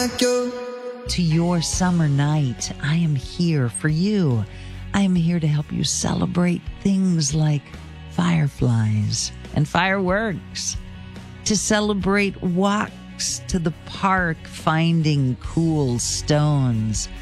To your summer night, I am here for you. I am here to help you celebrate things like fireflies and fireworks, to celebrate walks to the park, finding cool stones,